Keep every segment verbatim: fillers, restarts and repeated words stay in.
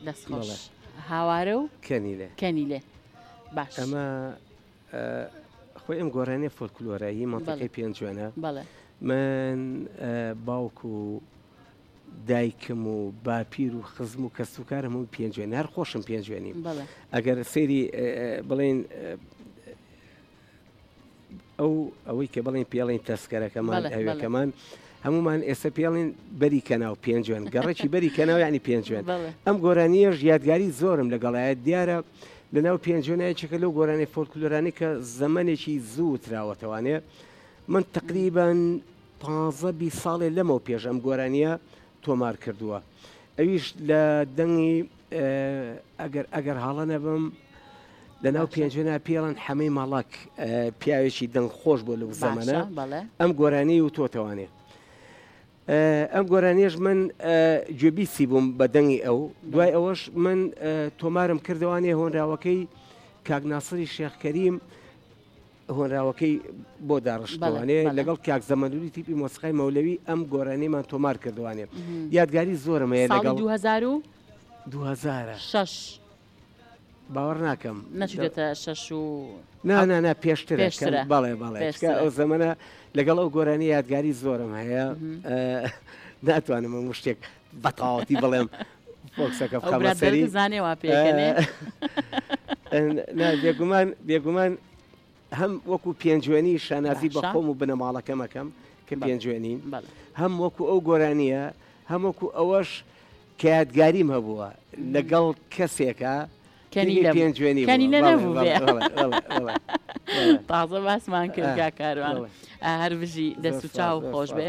دەستخۆش هاوارە و کەنی لێ کەنی لێ باش ئەمە خۆی ئەم گۆرانێ فۆلکلۆرایی منتەقەی پێنج جوێنە بەڵێ من باوکو و دایکم و باپیر و خزم و کەسوکارم و پێنج جوێن هەر خۆشم پێنج جوێنیم ئەگەر سەیری بڵێن ئەو ئەوەی کە بڵێن پێڵین تەسکەرەکەمان ئەوەکەمان هەمومان ئێستا پێڵین بەری کەناو پێنج جوێن گەڕێکی بەری کەناو ینی پێنج جوێن ئەم گۆرانیەش یادگاری زۆرم لەگەڵایەت دیارە لەناو پێنج جوێنایەکە لەو گۆرانی فۆلکلۆرانی کە زەمانێکی زوو تراوەتەوانێ من تقریبان پانزە بی ساڵێ لەمەوە پێش ئەم گۆرانیە تۆمار کردووە ئەویش لە دەنگی ئەگەر ئەگەر هاڵە نەبم لەناو پێنجێنە پێڵەن حەمەی ماڵک پیاوێکی دەنگ خۆش بۆ لەو زەمانە ئەم گۆرانی و تۆتەوانێ ئەم گۆرانیش من گوێبیسی بووم بە دەنگی ئەو دوای ئەوەش من تۆمارم کردوانێ هۆنراوەکەی کاکناسری شێخکەریم هۆنراوەکەی بۆ داڕشتوانێ لەگەڵ کاک زەمەنووری تیپی مۆسیقای مەولەوی ئەم گۆرانیمان تۆمار کردوانێ یادگاری زۆرمەیە لەگەڵ دو هەزار و شەش باوەڕ ناکەم نەچێتە شەش و نانانا پێشترە بەڵێ بەڵێ ئەو زەمەە لەگەڵ ئەو گۆرانی یادگاری زۆرم هەیە ناتوانم ئەم شتێک بەتاواتی بڵێم فۆکسەکە بخەمەسەری زانێوا پێکەنێ بێگومان بێگومان هەم وەکو پێنجوێنی شانازی بە خۆم و بنەماڵەکەمەکەم کە پێنجوێنین هەم وەکو ئەو گۆرانیە هەم وەکو ئەوەش کە یادگاریم هەبووە لەگەڵ کەسێکە پێنجوێنی تازە باسمان کرد کاروان هەربژی دەست و چاو خۆش بێ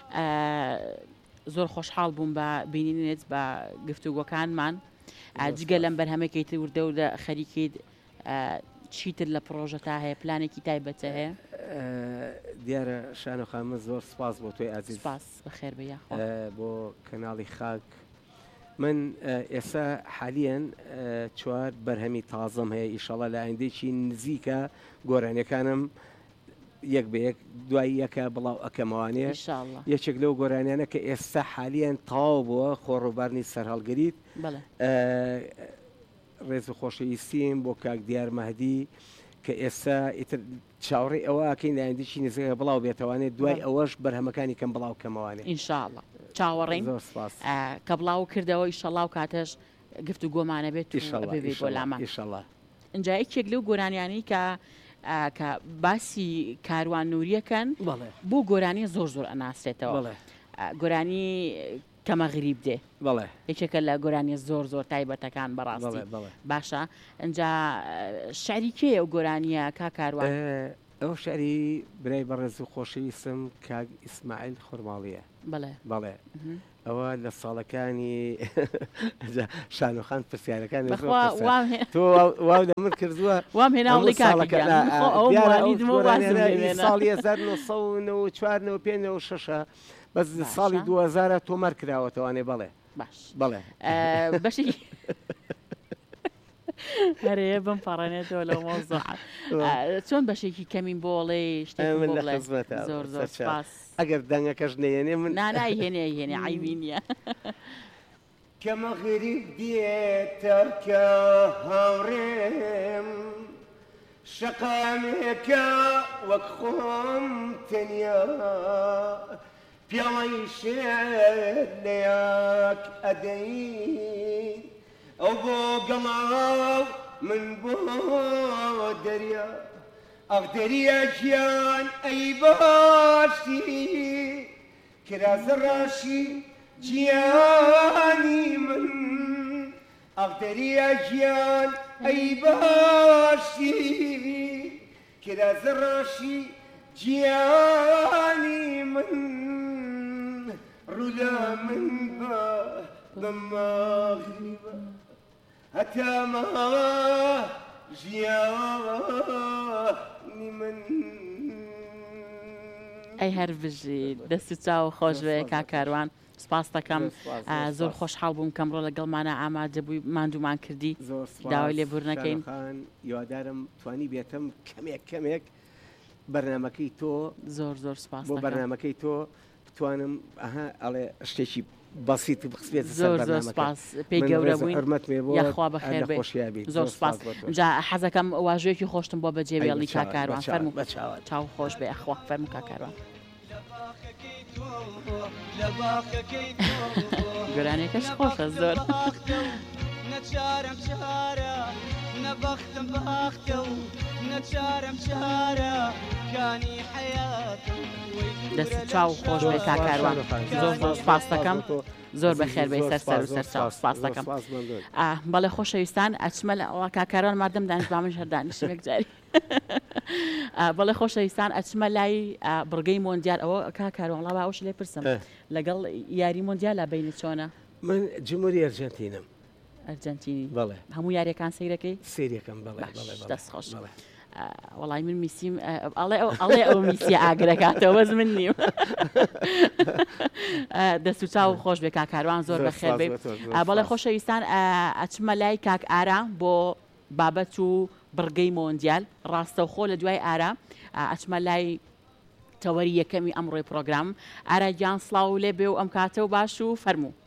زۆر خۆشحاڵ بووم بە بینینێت بە گفتوگۆکانمان جگە لەم بەرهەمەکەی وردە و لە خەریکیت چیتر لە پرۆژە تا هەیە پلانێکی تایبەتە هەیە دیارە شانۆخامە زۆر سپاس بۆ تۆی ئازیز سپاس بەخێر بە بۆ کەناڵی خاک من ئێستا حالیان چوار بەرهەمی تازەم هەیە ئیشەڵە لە ئایندێکی نزیکە گۆرانیەکانم یەک بە یەک دوای یەکە بڵاو ئەەکەمەوانێ یەکێک لەو گۆرانیانە کە ئێستا حالیان تاو بووە خۆڕووبارنی سەرهەڵگریت ڕێز و خۆشەویستیم بۆ کاک دیار مەهدی کە ئێستا چاوەڕێی ئەوە ئاکەین لە ئایندێکی نزیکە بڵاو بێتەوانێت دوای ئەوەش بەرهەمەکانی کەم بڵاو کەمەوانێ ئینشاءڵڵە چاوەڕێین کە بڵاو کردەوە ئیشەڵاو کاتەش گفت و گۆمانە بێت بۆ لامان اینجا یەکێک لەو گۆرانیانی کە کە باسی کاروان نووریەکەن بۆ گۆرانی زۆر زۆر ئەناسرێتەوە گۆرانی کەمەغریب دێ یەکێکە لە گۆرانی زۆر زۆر تایبەتەکان بەڕاستی باشە اینجا شعری کێ ئەو گۆرانیە کا کاروان ئەو شعری برای بەڕێز و خۆشەویستم کاک ئیسماعیل خورماڵیە بەڵێ بەڵێ ئەوە لە ساڵەکانی شانۆخان پرسیارەکان تۆ واو لە من کردووە وام هێناوڵی ساڵی هەزار و نۆ سەد و نەوە چوار نەوە پێنج نەوە شەشە بەس ساڵی دو هەزار تۆمار کراوەتەوانێ بەڵێ باش بەڵێ بەشی هەرەیە بم پەڕێنێتەوە لەو مۆزوع چۆن بەشێکی کەمین بۆڵێ من لە خزمەتە زۆر زۆر سپاس ئەگەر دەنگەکەش نێنێ من نانای هێنێ هێنێ عیبی نییە کەمە غریب دێتە کە هاوڕێم شەقامێکە وەک خۆم تەنیا پیاڵی شێر لە یەک ئەدەین ئەو بۆ گەڵاو من بۆ دەریا ئەو دەریە گیان ئەی باشی کرازە ڕاشی گیانی من ئەو دەریە گیان ئەی باشی کرازە ڕاشی گیانی من ڕوولا من بە بەماغریبە هەتامە ژیانی من ئەی هەر بژی دەست و چاو خۆش بێ کاکاروان سپاس دەکەم زۆر خۆشحاڵ بووم کەمڕۆ لەگەڵمانە ئامادە بووی ماندوومان کردی داوای لێبوورنەکەین یوادارم توانی بێتم کەمێک کەمێک بەرنامەکەی تۆ زۆر زۆر سپاس بۆ بەرنامەکەی تۆ بتوانم ئەها ئەڵێ شتێکی بەسیتی بخسبێت زۆر زۆر سپاس پێی گەورە بووین حرمەت مێ بۆ یاخوا بەخێر بێ زۆر سپاس جا حەزەکەم واژوەیەکی خۆشتم بۆ بەجێبێڵی کاکاروان فەرموو چاو خۆش بێ ئەخوا فەرموو کاکاروان گۆرانێکەش خۆشە زۆر نەچارەم چارە نەبەختم بەختە و نەچارەم چارە کانی حەیاتم دەست چاو خۆش بێ کاکاروان زۆر زۆر سپاس دەکەم زۆر بەخێر بێ سەر سەر و سەر چاو سپاس دەکەم بەڵێ خۆشەویستان ئەچمە لە کاکاروان مادەم دانیش با منش هەردانیشتێک جاری بەڵێ خۆشەویستان ئەچمە لای بڕگەی مۆندیال ئەوە کاکاروان وڵا ئەوش لێ پرسم لەگەڵ یاری مۆندیالە بینی چۆنە من جمهوری ئەرجەنتینم ئەرجەنتینی بەڵێ هەموو یاریەکان سەیرەکەی سێریەکەم بەڵێ دەست خۆش وڵای من میسیم ئەڵێ ئەو میسیە ئاگرەکاتەوە بەس من نیم دەست و چاو خۆش بێ کاکاروان زۆر بەخێر بێ بەڵێ خۆشەویستان ئەچمە لای کاک ئارا بۆ بابەت و بڕگەی مۆندیال ڕاستەوخۆ لە دوای ئارا ئەچمە لای تەوەری یەکەمی ئەمڕۆی پرۆگرام ئارا گیان سڵاو لێ بێ و ئەم کاتە و باش و فەرموو